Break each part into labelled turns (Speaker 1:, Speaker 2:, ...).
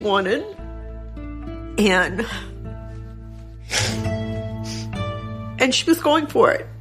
Speaker 1: wanted. And she was going for it.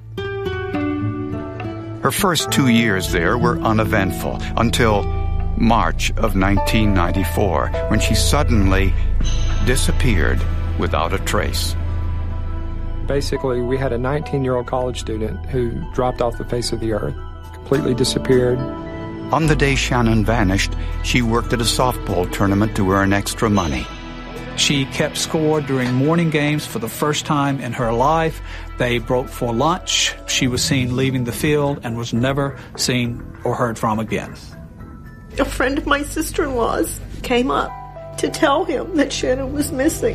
Speaker 2: Her first 2 years there were uneventful until March of 1994, when she suddenly disappeared without a trace.
Speaker 3: Basically, we had a 19-year-old college student who dropped off the face of the earth, completely disappeared.
Speaker 2: On the day Shannon vanished, she worked at a softball tournament to earn extra money.
Speaker 4: She kept score during morning games for the first time in her life. They broke for lunch. She was seen leaving the field and was never seen or heard from again.
Speaker 1: A friend of my sister-in-law's came up to tell him that Shannon was missing.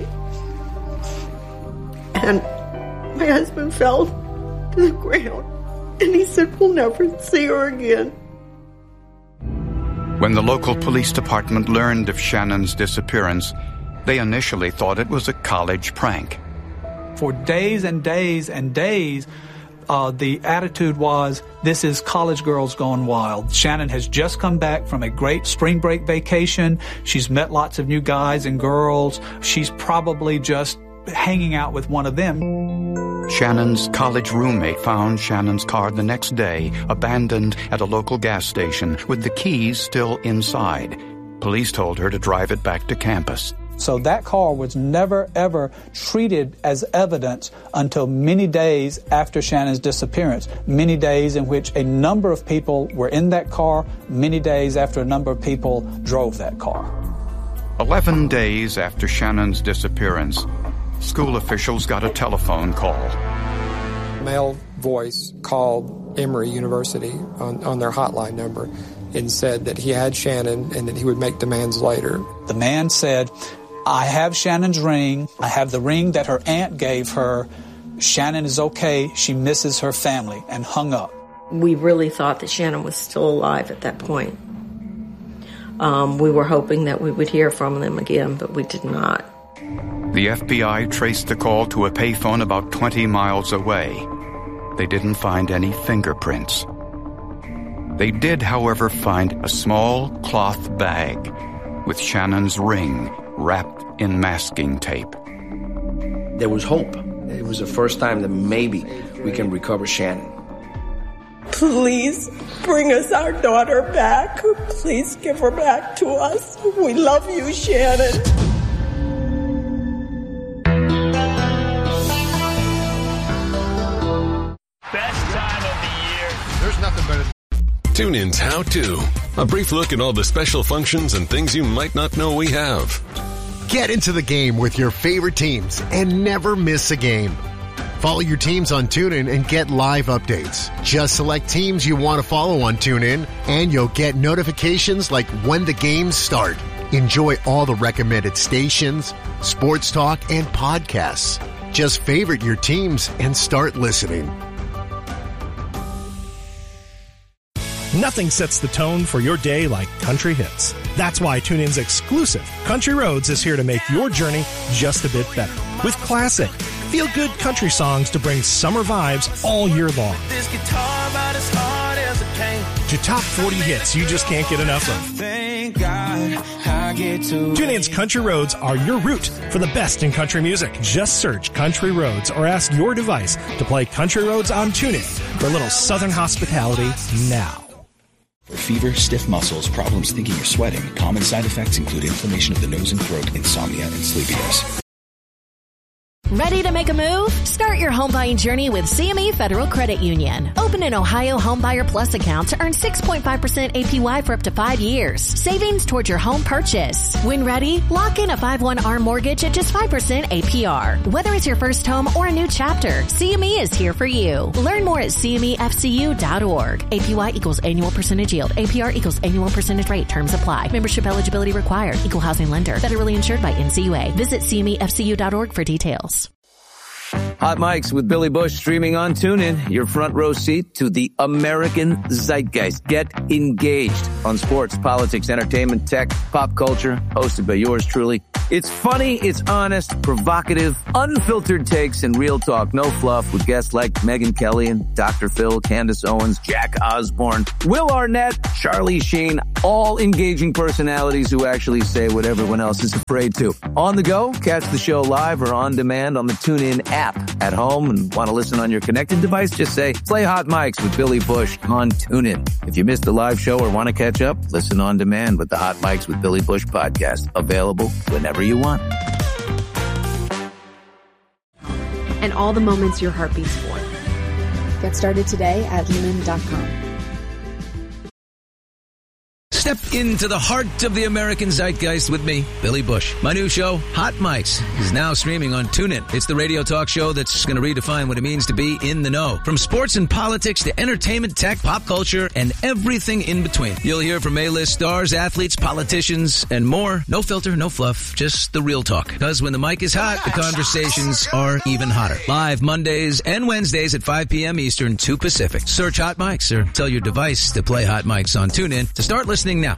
Speaker 1: And my husband fell to the ground, and he said, "We'll never see her again."
Speaker 2: When the local police department learned of Shannon's disappearance, they initially thought it was a college prank.
Speaker 4: For days and days and days, the attitude was, this is college girls gone wild. Shannon has just come back from a great spring break vacation. She's met lots of new guys and girls. She's probably just hanging out with one of them.
Speaker 2: Shannon's college roommate found Shannon's car the next day, abandoned at a local gas station, with the keys still inside. Police told her to drive it back to campus.
Speaker 4: So that car was never, ever treated as evidence until many days after Shannon's disappearance. Many days in which a number of people were in that car, many days after a number of people drove that car.
Speaker 2: 11 days after Shannon's disappearance, school officials got a telephone call.
Speaker 3: Male voice called Emory University on their hotline number and said that he had Shannon and that he would make demands later.
Speaker 4: The man said, "I have Shannon's ring. I have the ring that her aunt gave her. Shannon is okay. She misses her family," and hung up.
Speaker 1: We really thought that Shannon was still alive at that point. We were hoping that we would hear from them again, but we did not.
Speaker 2: The FBI traced the call to a payphone about 20 miles away. They didn't find any fingerprints. They did, however, find a small cloth bag with Shannon's ring wrapped in masking tape.
Speaker 5: There was hope. It was the first time that maybe we can recover Shannon.
Speaker 1: Please bring us our daughter back. Please give her back to us. We love you, Shannon.
Speaker 6: Best time of the year. There's nothing better.
Speaker 7: TuneIn's How To. A brief look at all the special functions and things you might not know we have.
Speaker 8: Get into the game with your favorite teams and never miss a game. Follow your teams on TuneIn and get live updates. Just select teams you want to follow on TuneIn, and you'll get notifications like when the games start. Enjoy all the recommended stations, sports talk, and podcasts. Just favorite your teams and start listening.
Speaker 9: Nothing sets the tone for your day like country hits. That's why TuneIn's exclusive Country Roads is here to make your journey just a bit better. With classic, feel-good country songs to bring summer vibes all year long. To top 40 hits you just can't get enough of. TuneIn's Country Roads are your route for the best in country music. Just search Country Roads or ask your device to play Country Roads on TuneIn for a little southern hospitality now.
Speaker 10: For fever, stiff muscles, problems thinking you're sweating, common side effects include inflammation of the nose and throat, insomnia, and sleepiness.
Speaker 11: Ready to make a move? Start your home buying journey with CME Federal Credit Union. Open an Ohio Homebuyer Plus account to earn 6.5% APY for up to 5 years. Savings towards your home purchase. When ready, lock in a 5/1 ARM mortgage at just 5% APR. Whether it's your first home or a new chapter, CME is here for you. Learn more at CMEFCU.org. APY equals annual percentage yield. APR equals annual percentage rate. Terms apply. Membership eligibility required. Equal housing lender. Federally insured by NCUA. Visit CMEFCU.org for details.
Speaker 12: Hot Mics with Billy Bush streaming on TuneIn. Your front row seat to the American zeitgeist. Get engaged on sports, politics, entertainment, tech, pop culture. Hosted by yours truly. It's funny, it's honest, provocative, unfiltered takes, and real talk. No fluff with guests like Megyn Kelly and Dr. Phil, Candace Owens, Jack Osborne, Will Arnett, Charlie Sheen. All engaging personalities who actually say what everyone else is afraid to. On the go, catch the show live or on demand on the TuneIn app. At home and want to listen on your connected device, just say, play Hot Mics with Billy Bush on TuneIn. If you missed the live show or want to catch up, listen on demand with the Hot Mics with Billy Bush podcast. Available whenever you want.
Speaker 13: And all the moments your heart beats for. Get started today at lumen.com.
Speaker 14: Step into the heart of the American zeitgeist with me, Billy Bush. My new show, Hot Mics, is now streaming on TuneIn. It's the radio talk show that's going to redefine what it means to be in the know. From sports and politics to entertainment, tech, pop culture, and everything in between. You'll hear from A-list stars, athletes, politicians, and more. No filter, no fluff, just the real talk. Because when the mic is hot, the conversations are even hotter. Live Mondays and Wednesdays at 5 p.m. Eastern, 2 Pacific. Search Hot Mics or tell your device to play Hot Mics on TuneIn to start listening now.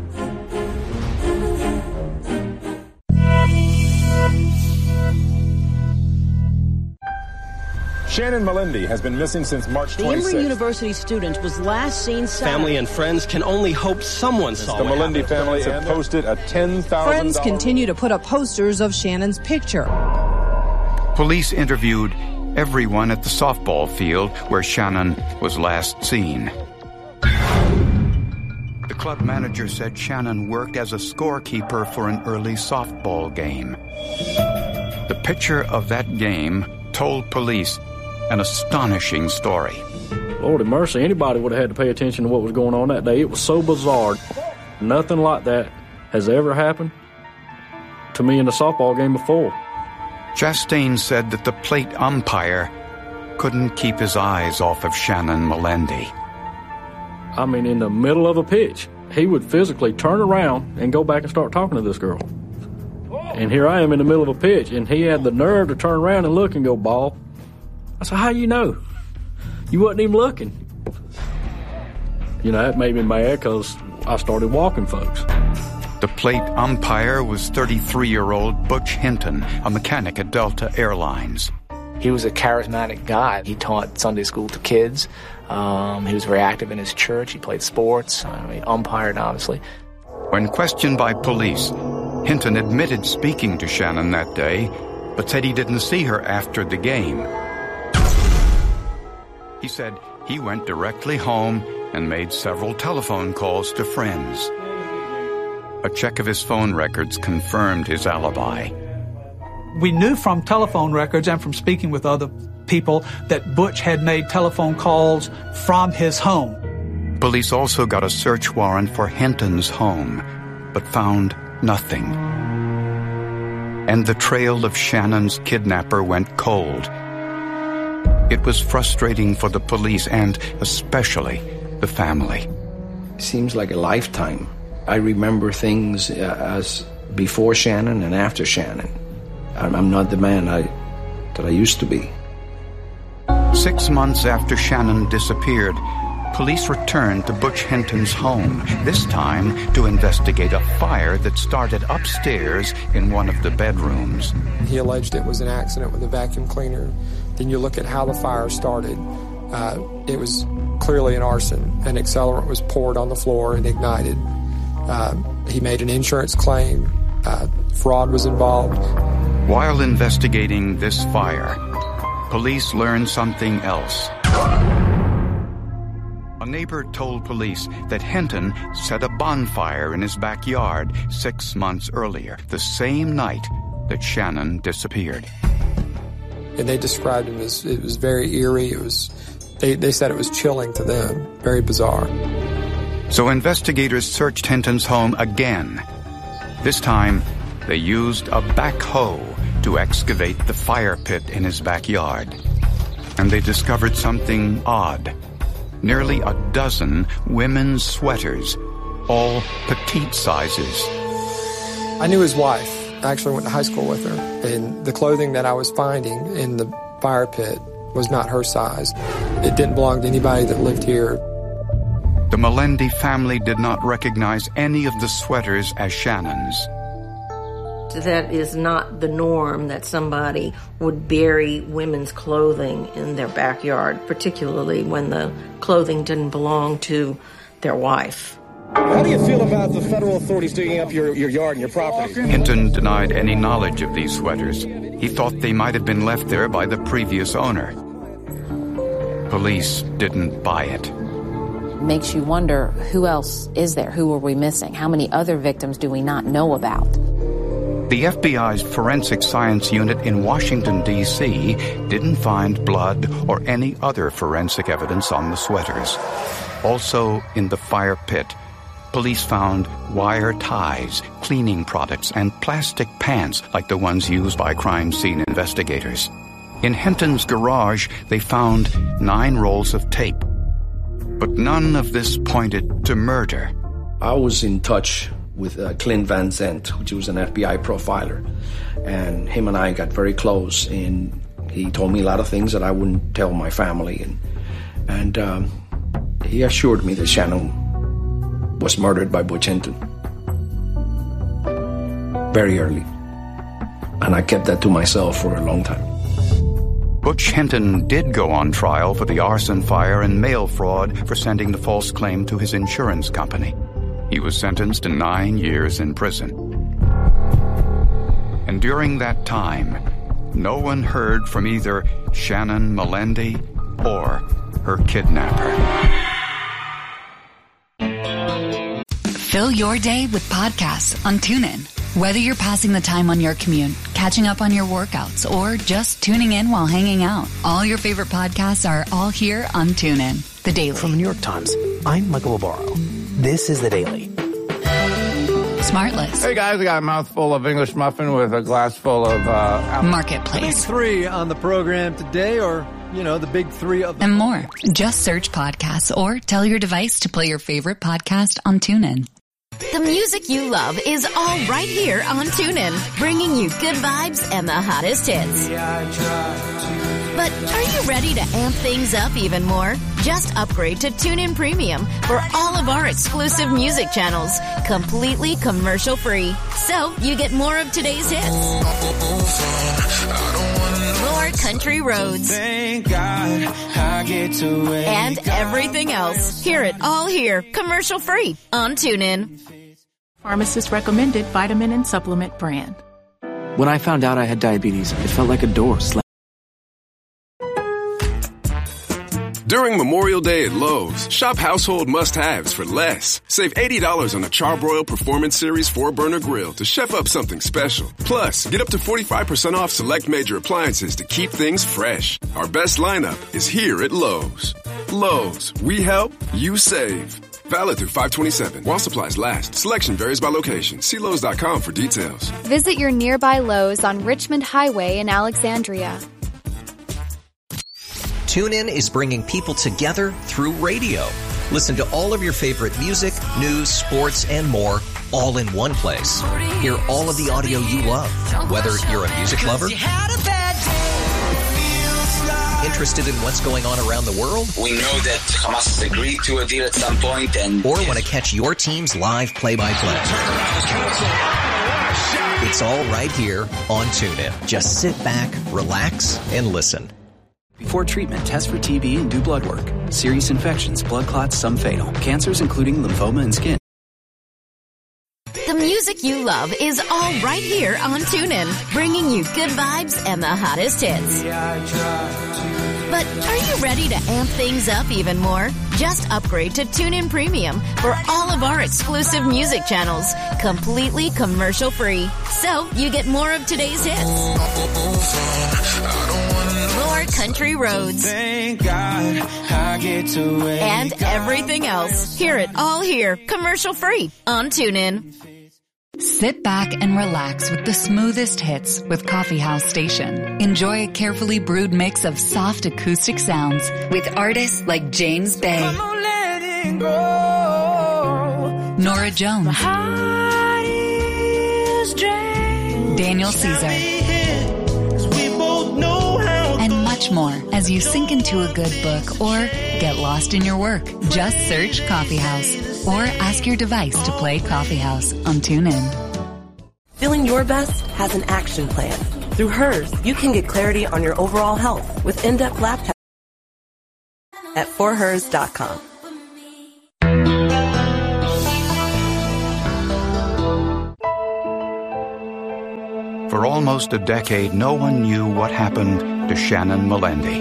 Speaker 15: Shannon Melendi has been missing since March 26th.
Speaker 16: The Emory University student was last seen Saturday.
Speaker 17: Family and friends can only hope someone saw
Speaker 15: the Melendi family have posted a $10,000.
Speaker 18: Friends continue to put up posters of Shannon's picture.
Speaker 2: Police interviewed everyone at the softball field where Shannon was last seen. The club manager said Shannon worked as a scorekeeper for an early softball game. The picture of that game told police an astonishing story.
Speaker 19: Lord have mercy, anybody would have had to pay attention to what was going on that day. It was so bizarre. Nothing like that has ever happened to me in a softball game before.
Speaker 2: Chastain said that the plate umpire couldn't keep his eyes off of Shannon Melendi.
Speaker 19: I mean, in the middle of a pitch, he would physically turn around and go back and start talking to this girl. And here I am in the middle of a pitch, and he had the nerve to turn around and look and go, ball. I said, how you know? You wasn't even looking. You know, that made me mad because I started walking folks.
Speaker 2: The plate umpire was 33-year-old Butch Hinton, a mechanic at Delta Airlines.
Speaker 20: He was a charismatic guy. He taught Sunday school to kids. He was very active in his church. He played sports. He umpired, obviously.
Speaker 2: When questioned by police, Hinton admitted speaking to Shannon that day, but said he didn't see her after the game. He said he went directly home and made several telephone calls to friends. A check of his phone records confirmed his alibi.
Speaker 4: We knew from telephone records and from speaking with other people that Butch had made telephone calls from his home.
Speaker 2: Police also got a search warrant for Hinton's home, but found nothing. And the trail of Shannon's kidnapper went cold. It was frustrating for the police and especially the family.
Speaker 5: It seems like a lifetime. I remember things as before Shannon and after Shannon. I'm not the man that I used to be.
Speaker 2: 6 months after Shannon disappeared, police returned to Butch Hinton's home, this time to investigate a fire that started upstairs in one of the bedrooms.
Speaker 3: He alleged it was an accident with a vacuum cleaner. Then you look at how the fire started. It was clearly an arson. An accelerant was poured on the floor and ignited. He made an insurance claim. Fraud was involved.
Speaker 2: While investigating this fire, police learned something else. A neighbor told police that Hinton set a bonfire in his backyard 6 months earlier, the same night that Shannon disappeared.
Speaker 3: And they described him as, it was very eerie. They said it was chilling to them. Very bizarre.
Speaker 2: So investigators searched Hinton's home again. This time, they used a backhoe to excavate the fire pit in his backyard. And they discovered something odd. Nearly a dozen women's sweaters, all petite sizes.
Speaker 3: I knew his wife. I actually went to high school with her. And the clothing that I was finding in the fire pit was not her size. It didn't belong to anybody that lived here.
Speaker 2: The Melendi family did not recognize any of the sweaters as Shannon's.
Speaker 1: That is not the norm that somebody would bury women's clothing in their backyard, particularly when the clothing didn't belong to their wife.
Speaker 21: How do you feel about the federal authorities digging up your yard and your property?
Speaker 2: Hinton denied any knowledge of these sweaters. He thought they might have been left there by the previous owner. Police didn't buy it.
Speaker 22: Makes you wonder, who else is there? Who are we missing? How many other victims do we not know about?
Speaker 2: The FBI's Forensic Science Unit in Washington, D.C. didn't find blood or any other forensic evidence on the sweaters. Also, in the fire pit, police found wire ties, cleaning products, and plastic pants like the ones used by crime scene investigators. In Hinton's garage, they found 9 rolls of tape. But none of this pointed to murder.
Speaker 5: I was in touch with Clint Van Zandt, which was an FBI profiler. And him and I got very close, and he told me a lot of things that I wouldn't tell my family. And he assured me that Shannon was murdered by Butch Hinton very early. And I kept that to myself for a long time.
Speaker 2: Butch Hinton did go on trial for the arson, fire, and mail fraud for sending the false claim to his insurance company. He was sentenced to 9 years in prison. And during that time, no one heard from either Shannon Melendi or her kidnapper.
Speaker 23: Fill your day with podcasts on TuneIn. Whether you're passing the time on your commute, catching up on your workouts, or just tuning in while hanging out, all your favorite podcasts are all here on TuneIn. The Daily.
Speaker 24: From the New York Times, I'm Michael Barbaro. This is The Daily.
Speaker 23: Smartless.
Speaker 25: Hey guys, I got a mouthful of English muffin with a glass full of
Speaker 23: Marketplace.
Speaker 26: The big 3 on the program today, or, the big 3 of...
Speaker 23: And more. Just search podcasts or tell your device to play your favorite podcast on TuneIn.
Speaker 11: The music you love is all right here on TuneIn, bringing you good vibes and the hottest hits. But are you ready to amp things up even more? Just upgrade to TuneIn Premium for all of our exclusive music channels, completely commercial-free. So you get more of today's hits, more country roads,
Speaker 27: thank God I get to
Speaker 11: and everything else. Hear it all here, commercial-free on TuneIn.
Speaker 28: Pharmacist recommended vitamin and supplement brand.
Speaker 29: When I found out I had diabetes, it felt like a door slammed.
Speaker 7: During Memorial Day at Lowe's, shop household must-haves for less. Save $80 on a Charbroil Performance Series 4-burner grill to chef up something special. Plus, get up to 45% off select major appliances to keep things fresh. Our best lineup is here at Lowe's. Lowe's, we help, you save. Valid through 5/27. While supplies last. Selection varies by location. See Lowe's.com for details.
Speaker 30: Visit your nearby Lowe's on Richmond Highway in Alexandria.
Speaker 31: TuneIn is bringing people together through radio. Listen to all of your favorite music, news, sports, and more, all in one place. Hear all of the audio you love, whether you're a music lover, interested in what's going on around the world,
Speaker 32: we know that Hamas has agreed to a deal at some point, and
Speaker 31: or want to catch your team's live play-by-play. It's all right here on TuneIn. Just sit back, relax, and listen.
Speaker 29: Before treatment, test for TB and do blood work. Serious infections, blood clots, some fatal. Cancers including lymphoma and skin.
Speaker 11: The music you love is all right here on TuneIn, bringing you good vibes and the hottest hits. But are you ready to amp things up even more? Just upgrade to TuneIn Premium for all of our exclusive music channels, completely commercial-free. So you get more of today's hits, more country roads,
Speaker 27: thank God I get to
Speaker 11: and everything else. Hear it all here, commercial-free on TuneIn.
Speaker 23: Sit back and relax with the smoothest hits with Coffee House Station. Enjoy a carefully brewed mix of soft acoustic sounds with artists like James Bay, Nora Jones, Daniel Caesar, and much more as you sink into a good book or get lost in your work. Just search Coffee House or ask your device to play Coffee House on TuneIn.
Speaker 33: Feeling your best has an action plan. Through Hers, you can get clarity on your overall health with in-depth lab tests at forhers.com.
Speaker 2: For almost a decade, no one knew what happened to Shannon Melendi.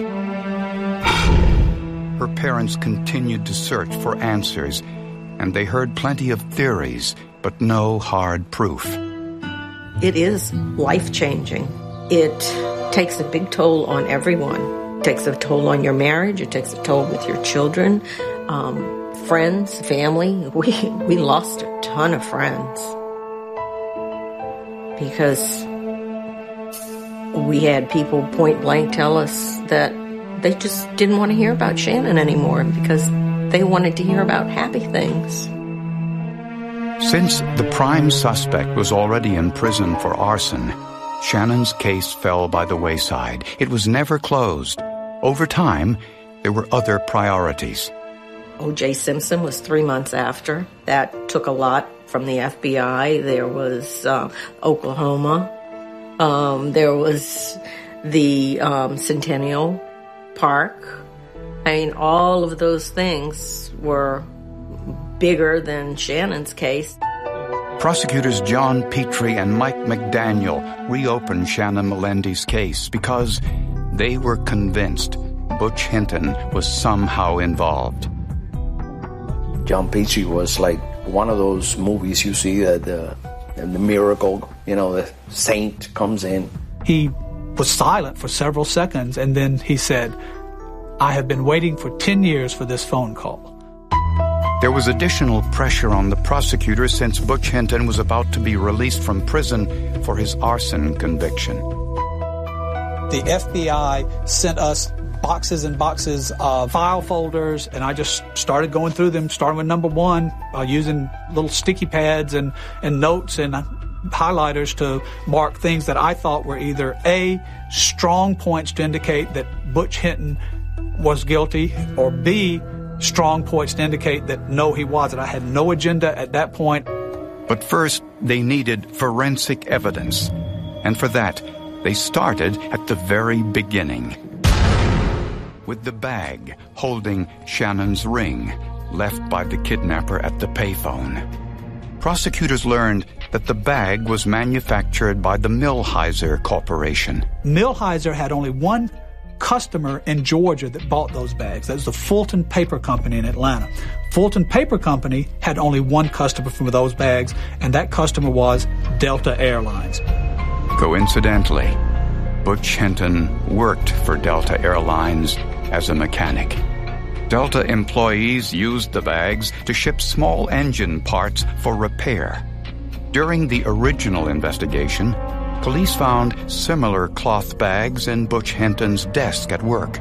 Speaker 2: Her parents continued to search for answers, and they heard plenty of theories, but no hard proof.
Speaker 1: It is life-changing. It takes a big toll on everyone. It takes a toll on your marriage. It takes a toll with your children, friends, family. We lost a ton of friends because we had people point blank tell us that they just didn't want to hear about Shannon anymore because they wanted to hear about happy things.
Speaker 2: Since the prime suspect was already in prison for arson, Shannon's case fell by the wayside. It was never closed. Over time, there were other priorities.
Speaker 1: O.J. Simpson was 3 months after. That took a lot from the FBI. There was Oklahoma. There was the Centennial Park. I mean, all of those things were bigger than Shannon's case.
Speaker 2: Prosecutors John Petrie and Mike McDaniel reopened Shannon Melendi's case because they were convinced Butch Hinton was somehow involved.
Speaker 5: John Petrie was like one of those movies you see that the miracle, the saint comes in.
Speaker 4: He was silent for several seconds, and then he said, "I have been waiting for 10 years for this phone call."
Speaker 2: There was additional pressure on the prosecutor since Butch Hinton was about to be released from prison for his arson conviction.
Speaker 4: The FBI sent us boxes and boxes of file folders, and I just started going through them, starting with number 1, using little sticky pads and notes and highlighters to mark things that I thought were either A, strong points to indicate that Butch Hinton was guilty, or B, strong points to indicate that no, he wasn't. I had no agenda at that point.
Speaker 2: But first, they needed forensic evidence. And for that, they started at the very beginning, with the bag holding Shannon's ring left by the kidnapper at the payphone. Prosecutors learned that the bag was manufactured by the Millhiser Corporation.
Speaker 4: Millhiser had only one customer in Georgia that bought those bags. That was the Fulton Paper Company in Atlanta. Fulton Paper Company had only one customer for those bags, and that customer was Delta Airlines.
Speaker 2: Coincidentally, Butch Hinton worked for Delta Airlines as a mechanic. Delta employees used the bags to ship small engine parts for repair. During the original investigation, police found similar cloth bags in Butch Hinton's desk at work.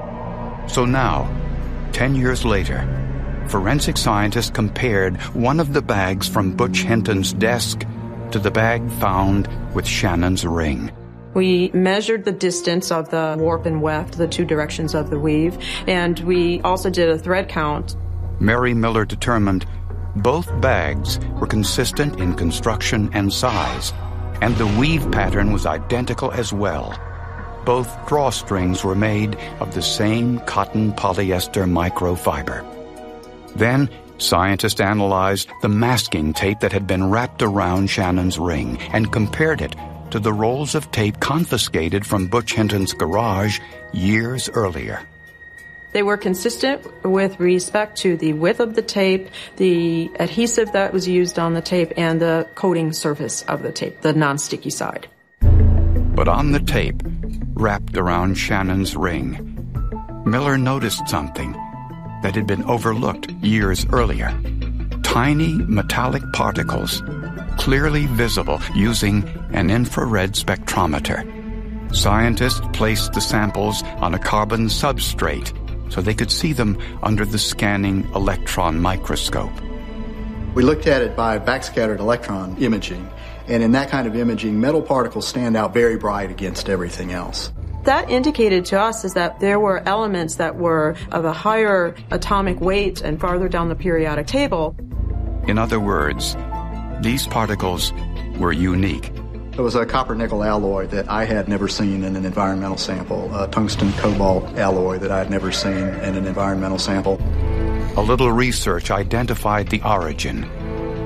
Speaker 2: So now, 10 years later, forensic scientists compared one of the bags from Butch Hinton's desk to the bag found with Shannon's ring.
Speaker 6: We measured the distance of the warp and weft, the two directions of the weave, and we also did a thread count.
Speaker 2: Mary Miller determined both bags were consistent in construction and size, and the weave pattern was identical as well. Both drawstrings were made of the same cotton polyester microfiber. Then, scientists analyzed the masking tape that had been wrapped around Shannon's ring and compared it to the rolls of tape confiscated from Butch Hinton's garage years earlier.
Speaker 6: They were consistent with respect to the width of the tape, the adhesive that was used on the tape, and the coating surface of the tape, the non-sticky side.
Speaker 2: But on the tape, wrapped around Shannon's ring, Miller noticed something that had been overlooked years earlier. Tiny metallic particles, clearly visible using an infrared spectrometer. Scientists placed the samples on a carbon substrate so they could see them under the scanning electron microscope.
Speaker 8: We looked at it by backscattered electron imaging, and in that kind of imaging, metal particles stand out very bright against everything else.
Speaker 6: That indicated to us is that there were elements that were of a higher atomic weight and farther down the periodic table.
Speaker 2: In other words, these particles were unique.
Speaker 8: It was a copper-nickel alloy that I had never seen in an environmental sample, a tungsten-cobalt alloy that I had never seen in an environmental sample.
Speaker 2: A little research identified the origin.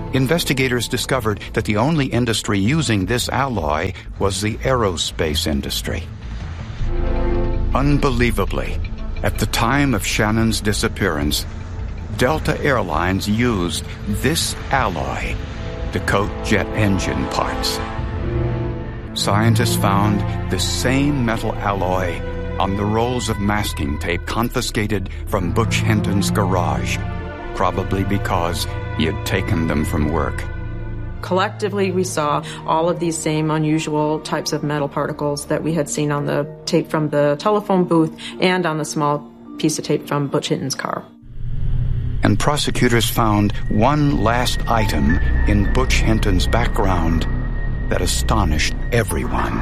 Speaker 2: investigators discovered that the only industry using this alloy was the aerospace industry. Unbelievably, at the time of Shannon's disappearance, Delta Airlines used this alloy to coat jet engine parts. Scientists found the same metal alloy on the rolls of masking tape confiscated from Butch Hinton's garage, probably because he had taken them from work.
Speaker 6: Collectively, we saw all of these same unusual types of metal particles that we had seen on the tape from the telephone booth and on the small piece of tape from Butch Hinton's car.
Speaker 2: And prosecutors found one last item in Butch Hinton's background that astonished everyone.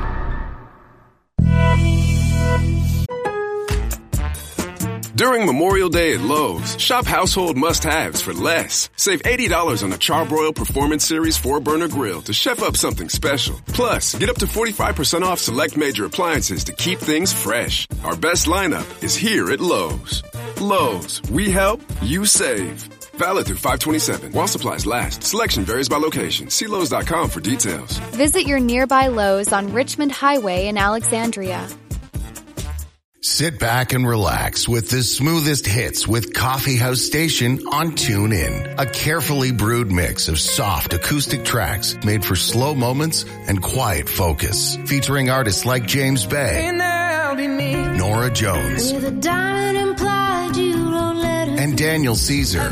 Speaker 7: During Memorial Day at Lowe's, shop household must-haves for less. Save $80 on a Charbroil Performance Series 4-burner grill to chef up something special. Plus, get up to 45% off select major appliances to keep things fresh. Our best lineup is here at Lowe's. Lowe's, we help, you save. Valid through 5/27. While supplies last. Selection varies by location. See Lowe's.com for details.
Speaker 30: Visit your nearby Lowe's on Richmond Highway in Alexandria.
Speaker 3: Sit back and relax with the smoothest hits with Coffee House Station on TuneIn. A carefully brewed mix of soft acoustic tracks made for slow moments and quiet focus. Featuring artists like James Bay, Nora Jones, and Daniel Caesar.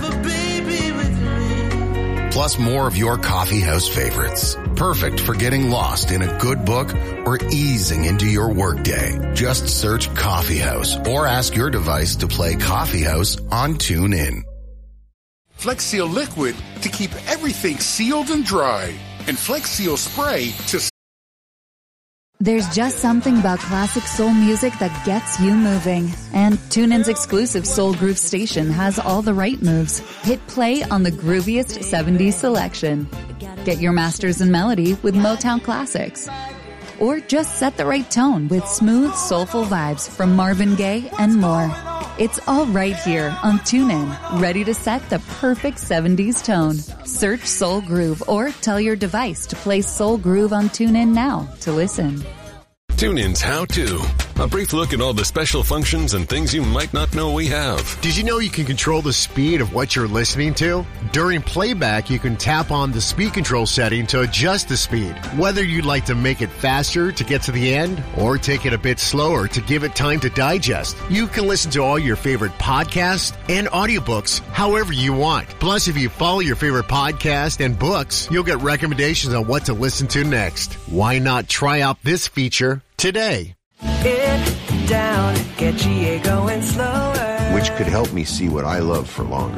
Speaker 3: Plus more of your coffee house favorites. Perfect for getting lost in a good book or easing into your workday. Just search Coffee House or ask your device to play Coffee House on TuneIn.
Speaker 9: Flex Seal Liquid to keep everything sealed and dry. And Flex Seal Spray to...
Speaker 10: There's just something about classic soul music that gets you moving. And TuneIn's exclusive Soul Groove station has all the right moves. Hit play on the grooviest 70s selection. Get your masters in melody with Motown classics. Or just set the right tone with smooth, soulful vibes from Marvin Gaye and more. It's all right here on TuneIn, ready to set the perfect 70s tone. Search Soul Groove or tell your device to play Soul Groove on TuneIn now to listen.
Speaker 12: TuneIn's How To. A brief look at all the special functions and things you might not know we have.
Speaker 13: Did you know you can control the speed of what you're listening to? During playback, you can tap on the speed control setting to adjust the speed. Whether you'd like to make it faster to get to the end or take it a bit slower to give it time to digest, you can listen to all your favorite podcasts and audiobooks however you want. Plus, if you follow your favorite podcast and books, you'll get recommendations on what to listen to next. Why not try out this feature today?
Speaker 14: Get down, get GA going slower.
Speaker 15: Which could help me see what I love for longer.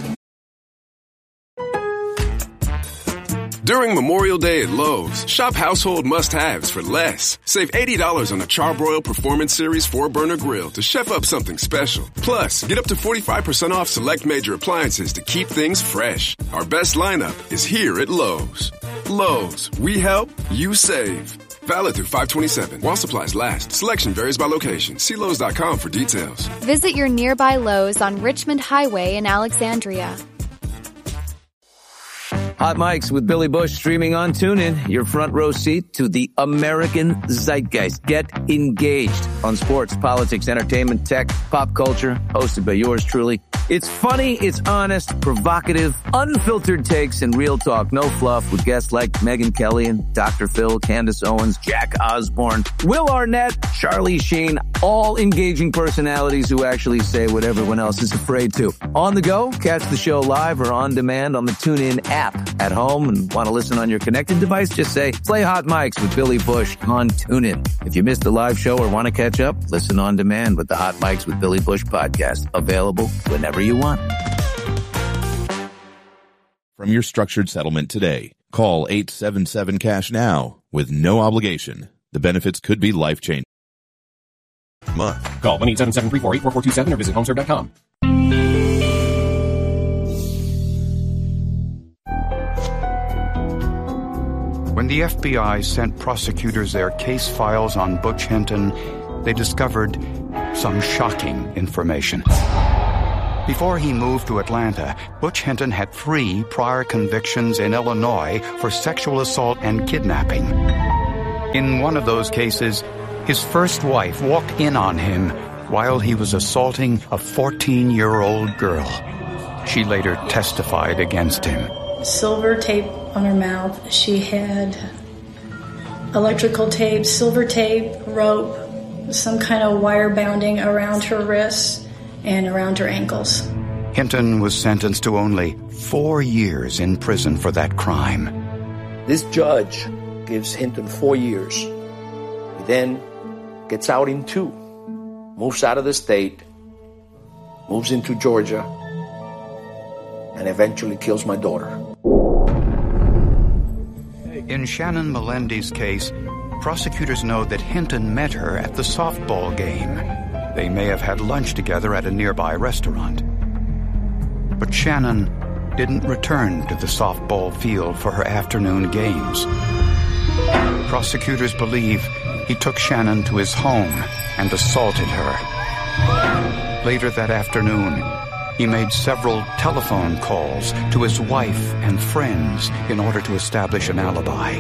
Speaker 7: During Memorial Day at Lowe's, shop household must-haves for less. Save $80 on a Charbroil Performance Series 4-burner grill to chef up something special. Plus, get up to 45% off select major appliances to keep things fresh. Our best lineup is here at Lowe's. Lowe's, we help, you save. Valid through 5/27. While supplies last. Selection varies by location. See Lowe's.com for details.
Speaker 30: Visit your nearby Lowe's on Richmond Highway in Alexandria.
Speaker 16: Hot Mics with Billy Bush streaming on TuneIn. Your front row seat to the American zeitgeist. Get engaged on sports, politics, entertainment, tech, pop culture. Hosted by yours truly. It's funny, it's honest, provocative, unfiltered takes, and real talk. No fluff with guests like Megyn Kelly and Dr. Phil, Candace Owens, Jack Osborne, Will Arnett, Charlie Sheen. All engaging personalities who actually say what everyone else is afraid to. On the go, catch the show live or on demand on the TuneIn app. At home and want to listen on your connected device, just say, play Hot Mics with Billy Bush on TuneIn. If you missed the live show or want to catch up, listen on demand with the Hot Mics with Billy Bush podcast. Available whenever you want.
Speaker 17: From your structured settlement today, call 877-CASH now with no obligation. The benefits could be life-changing.
Speaker 18: Call 1-877-348-4427 or visit homeserve.com.
Speaker 2: When the FBI sent prosecutors their case files on Butch Hinton, they discovered some shocking information. Before he moved to Atlanta, Butch Hinton had 3 prior convictions in Illinois for sexual assault and kidnapping. In one of those cases, his first wife walked in on him while he was assaulting a 14-year-old girl. She later testified against him.
Speaker 11: Silver tape on her mouth. She had electrical tape, silver tape, rope, some kind of wire bounding around her wrists and around her ankles.
Speaker 2: Hinton was sentenced to only 4 years in prison for that crime.
Speaker 5: This judge gives Hinton 4 years. He then gets out in 2, moves out of the state, moves into Georgia, and eventually kills my daughter.
Speaker 2: In Shannon Melendi's case, prosecutors know that Hinton met her at the softball game. They may have had lunch together at a nearby restaurant. But Shannon didn't return to the softball field for her afternoon games. Prosecutors believe he took Shannon to his home and assaulted her. Later that afternoon, he made several telephone calls to his wife and friends in order to establish an alibi.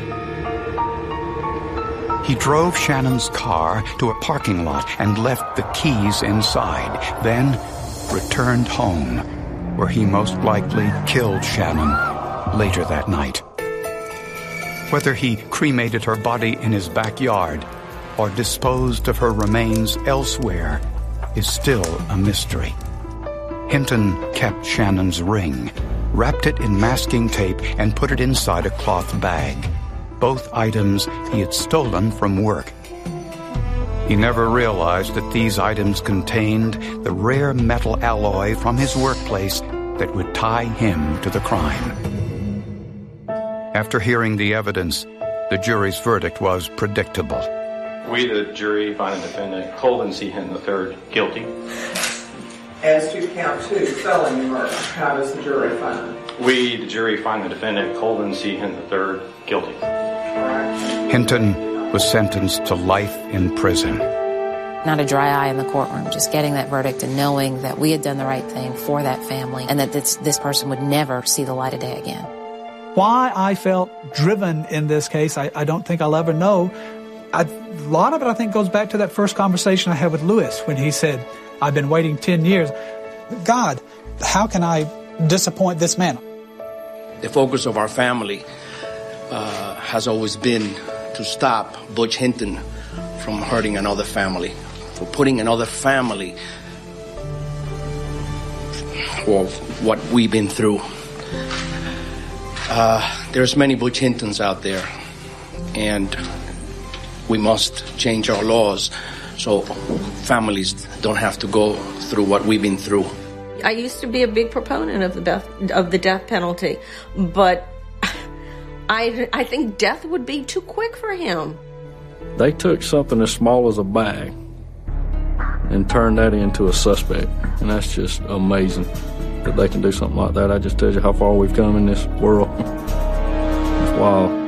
Speaker 2: He drove Shannon's car to a parking lot and left the keys inside, then returned home, where he most likely killed Shannon later that night. Whether he cremated her body in his backyard or disposed of her remains elsewhere is still a mystery. Hinton kept Shannon's ring, wrapped it in masking tape, and put it inside a cloth bag. Both items he had stolen from work. He never realized that these items contained the rare metal alloy from his workplace that would tie him to the crime. After hearing the evidence, the jury's verdict was predictable.
Speaker 19: We, the jury, find the defendant, Colvin C. Hinton III, guilty.
Speaker 20: As to count 2, felony murder, how does the jury find?
Speaker 19: We, the jury, find the defendant, Colvin C. Hinton III, guilty.
Speaker 2: Hinton was sentenced to life in prison.
Speaker 21: Not a dry eye in the courtroom, just getting that verdict and knowing that we had done the right thing for that family and that this person would never see the light of day again.
Speaker 4: Why I felt driven in this case, I don't think I'll ever know. A lot of it, I think, goes back to that first conversation I had with Lewis when he said, I've been waiting 10 years. God, how can I disappoint this man?
Speaker 5: The focus of our family has always been to stop Butch Hinton from hurting another family, for putting another family or what we've been through. There's many Butch Hintons out there, and we must change our laws so families don't have to go through what we've been through.
Speaker 1: I used to be a big proponent of the death penalty, but I think death would be too quick for him.
Speaker 22: They took something as small as a bag and turned that into a suspect, and that's just amazing that they can do something like that. I just tell you how far we've come in this world. It's wild.